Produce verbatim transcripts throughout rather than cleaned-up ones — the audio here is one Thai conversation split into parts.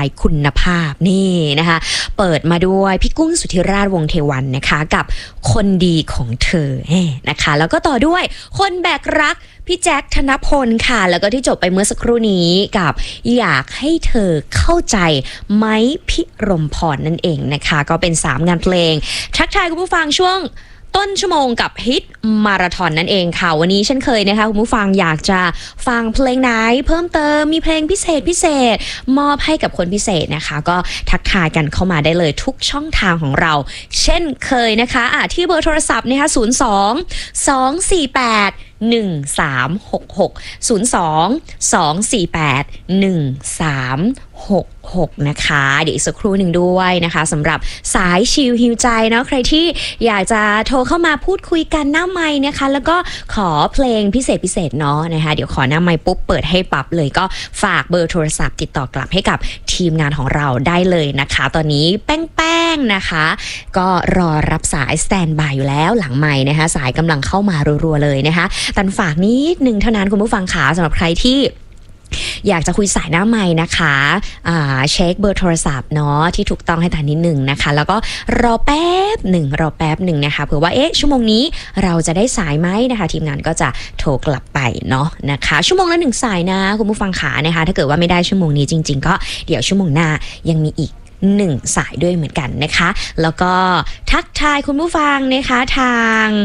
น์คุณภาพนี่นะคะเปิดมาด้วยพี่กุ้งสุธิราชวงศ์เทวันนะคะกับคนดีของเธอนะคะแล้วก็ต่อด้วยคนแบกรักพี่แจ็คธนพลค่ะแล้วก็ที่จบไปเมื่อสักครู่นี้กับอยากให้เธอเข้าใจไม้พิรมพรนั่นเองนะคะก็เป็นสามงานเพลงทักทายคุณผู้ฟังช่วงต้นชั่วโมงกับฮิตมาราธอนนั่นเองค่ะวันนี้เช่นเคยนะคะคุณผู้ฟังอยากจะฟังเพลงไหนเพิ่มเติมมีเพลงพิเศษพิเศษมอบให้กับคนพิเศษนะคะก็ทักทายกันเข้ามาได้เลยทุกช่องทางของเราเช่นเคยนะคะอ่ะที่เบอร์โทรศัพท์นะคะศูนย์ สอง สอง สี่ แปด หนึ่ง สาม หก หก ศูนย์ สอง สอง สี่ แปด หนึ่ง สาม หก หกนะคะเดี๋ยวอีกสักครู่หนึ่งด้วยนะคะสำหรับสายชิลฮิวใจเนาะใครที่อยากจะโทรเข้ามาพูดคุยกันหน้าไมค์นะคะแล้วก็ขอเพลงพิเศษพิเศษเนาะนะคะเดี๋ยวขอหน้าไมค์ปุ๊บเปิดให้ปั๊บเลยก็ฝากเบอร์โทรศัพท์ติดต่อกลับให้กับทีมงานของเราได้เลยนะคะตอนนี้แป้งๆนะคะก็รอรับสายสแตนบายอยู่แล้วหลังไมค์นะคะสายกำลังเข้ามารัวๆเลยนะคะตันฝากนิดนึงเท่านั้นคุณผู้ฟังขาสำหรับใครที่อยากจะคุยสายหน้าไมค์นะคะอ่าเช็คเบอร์โทรศัพท์เนาะที่ถูกต้องให้ทันนิดหนึ่งนะคะแล้วก็รอแป๊บหนึ่งรอแป๊บหนึ่งนะคะเผื่อว่าเอ๊ะชั่วโมงนี้เราจะได้สายไหมนะคะทีมงานก็จะโทรกลับไปเนาะนะคะชั่วโมงละหนึ่งสายนะคุณผู้ฟังขานะคะถ้าเกิดว่าไม่ได้ชั่วโมงนี้จริงๆก็เดี๋ยวชั่วโมงหน้ายังมีอีกหนึ่งสายด้วยเหมือนกันนะคะแล้วก็ทักทายคุณผู้ฟังนะคะทาง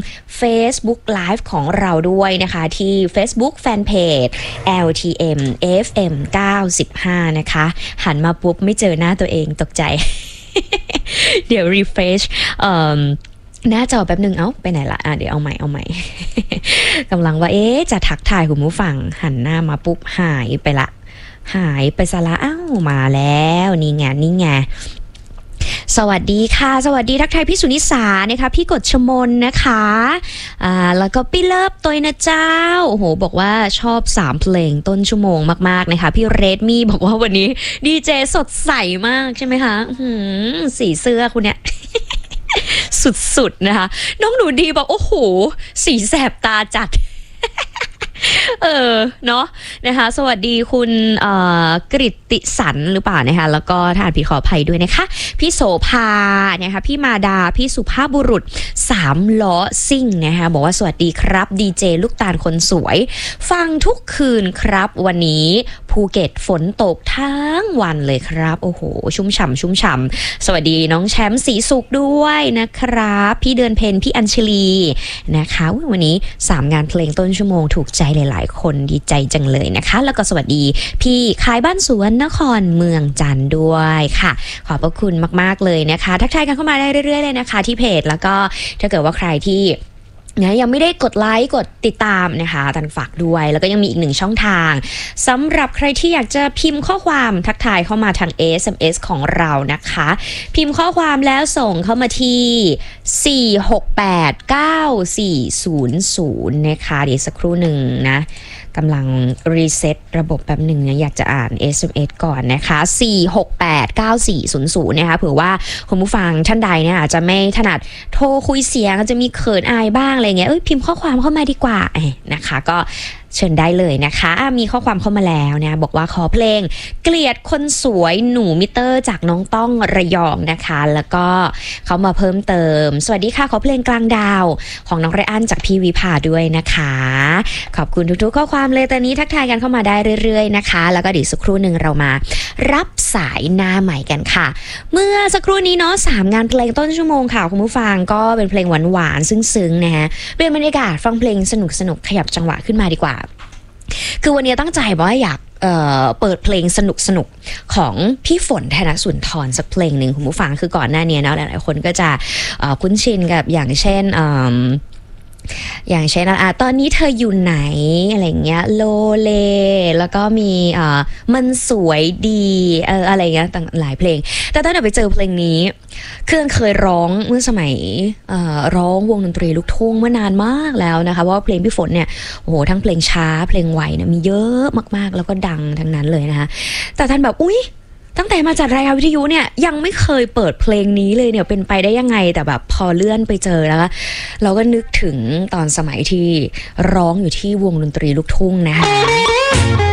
Facebook Live ของเราด้วยนะคะที่ Facebook Fanpage แอล ที เอ็ม เอฟ เอ็ม เก้าสิบห้านะคะหันมาปุ๊บไม่เจอหน้าตัวเองตกใจ เดี๋ยว refresh เอ่อหน้าจอแป๊บนึงเอ้าไปไหนละอ่ะเดี๋ยวเอาใหม่เอาใหม่ กำลังว่าเอ๊ะจะทักทายคุณผู้ฟังหันหน้ามาปุ๊บหายไปละหายไปซะละอ้าวมาแล้วนี่ไงนี่ไงสวัสดีค่ะสวัสดีทักทายพี่สุนิสานะคะพี่กฎชมนนะคะอ่าแล้วก็พี่เลิฟตัวนะเจ้าโอ้โหบอกว่าชอบสามเพลงต้นชั่วโมงมากๆนะคะพี่เรดมี่บอกว่าวันนี้ดีเจสดใสมากใช่ไหมคะหืมสีเสื้อคุณเนี่ย สุดๆนะคะน้องหนูดีบอกโอ้โหสีแสบตาจัด เออเนาะนะคะสวัสดีคุณกฤติสันหรือเปล่านะคะแล้วก็ท่านพี่ขออภัยด้วยนะคะพี่โสภานะคะพี่มาดาพี่สุภาพบุรุษสามล้อซิ่งนะคะบอกว่าสวัสดีครับดีเจลูกตาลคนสวยฟังทุกคืนครับวันนี้ภูเก็ตฝนตกทั้งวันเลยครับโอ้โหชุ่มฉ่ำชุ่มฉ่ำสวัสดีน้องแชมป์สีสุขด้วยนะครับพี่เดือนเพ็ญพี่อัญชลีนะคะวันนี้สามงานเพลงต้นชั่วโมงถูกใจหลายๆคนดีใจจังเลยนะคะแล้วก็สวัสดีพี่ขายบ้านสวนนครเมืองจันทร์ด้วยค่ะขอบพระคุณมากๆเลยนะคะทักทายกันเข้ามาได้เรื่อยๆเลยนะคะที่เพจแล้วก็ถ้าเกิดว่าใครที่นะยังไม่ได้กดไลค์กดติดตามนะคะตันฝากด้วยแล้วก็ยังมีอีกหนึ่งช่องทางสำหรับใครที่อยากจะพิมพ์ข้อความทักทายเข้ามาทาง เอส เอ็ม เอส ของเรานะคะพิมพ์ข้อความแล้วส่งเข้ามาที่สี่ หก แปด เก้า สี่ ศูนย์ ศูนย์นะคะเดี๋ยวสักครู่หนึ่งนะกำลังรีเซ็ตระบบแป๊บหนึ่งนะอยากจะอ่าน เอส เอ็ม เอส ก่อนนะคะสี่ หก แปด เก้า สี่ ศูนย์ ศูนย์นะคะเผื่อว่าคุณผู้ฟังท่านใดเนี่ยอาจจะไม่ถนัดโทรคุยเสียงอาจจะมีเขินอายบ้างอะไรเงี้ยเอ้ยพิมพ์ข้อความเข้ามาดีกว่านะคะก็เชิญได้เลยนะคะมีข้อความเข้ามาแล้วนะบอกว่าขอเพลงเกลียดคนสวยหนูมิเตอร์จากน้องต้องระยองนะคะแล้วก็เขามาเพิ่มเติมสวัสดีค่ะขอเพลงกลางดาวของน้องไรอันจากพี่วิภาด้วยนะคะขอบคุณทุกๆข้อความเลยตอนนี้ทักทายกันเข้ามาได้เรื่อยๆนะคะแล้วก็เดี๋ยวสักครู่หนึ่งเรามารับสายหน้าใหม่กันค่ะเมื่อสักครู่นี้เนาะสามงานเพลงต้นชั่วโมงค่ะคุณผู้ฟังก็เป็นเพลงหวานๆซึ้งๆนะฮะเป็นบรรยากาศฟังเพลงสนุกๆขยับจังหวะขึ้นมาดีกว่าคือวันนี้ตั้งใจว่าอยากเอ่อเปิดเพลงสนุกสนุกของพี่ฝนธนสุนทรสักเพลงหนึ่งคุณผู้ฟังคือก่อนหน้านี้นะหลายๆคนก็จะเอ่อคุ้นชินกับอย่างเช่นเอ่ออย่างเช่นอ่ะตอนนี้เธออยู่ไหนอะไรเงี้ยโลเลแล้วก็มีเอ่อมันสวยดีเอออะไรเงี้ยต่างหลายเพลงแต่ตั้งแต่ไปเจอเพลงนี้คือเคยร้องเมื่อสมัยเอ่อร้องวงดนตรีลูกทุ่งเมื่อนานมากแล้วนะคะเพราะว่าเพลงพี่ฝนเนี่ยโอ้โหทั้งเพลงช้าเพลงไวเนี่ยมีเยอะมากๆแล้วก็ดังทั้งนั้นเลยนะคะแต่ท่านแบบอุ๊ยตั้งแต่มาจัดรายการวิทยุเนี่ยยังไม่เคยเปิดเพลงนี้เลยเนี่ยเป็นไปได้ยังไงแต่แบบพอเลื่อนไปเจอแล้วเราก็นึกถึงตอนสมัยที่ร้องอยู่ที่วงดนตรีลูกทุ่งนะคะ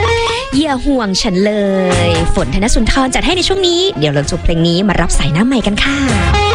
อย่าห่วงฉันเลยฝนธนสุนทรจัดให้ในช่วงนี้เดี๋ยวเราจบเพลงนี้มารับสายหน้าใหม่กันค่ะ